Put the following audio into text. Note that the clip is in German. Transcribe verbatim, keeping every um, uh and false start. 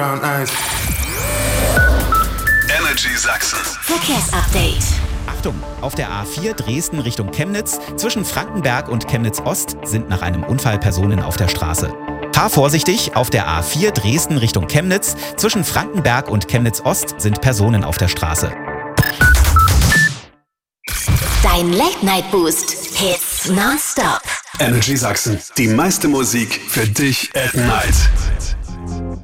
Energy Sachsen. Verkehrsupdate. Achtung, auf der A vier Dresden Richtung Chemnitz zwischen Frankenberg und Chemnitz Ost sind nach einem Unfall Personen auf der Straße. Fahr vorsichtig, auf der A vier Dresden Richtung Chemnitz zwischen Frankenberg und Chemnitz Ost sind Personen auf der Straße. Dein Late-Night-Boost. Hits nonstop. Energy Sachsen. Die meiste Musik für dich at night.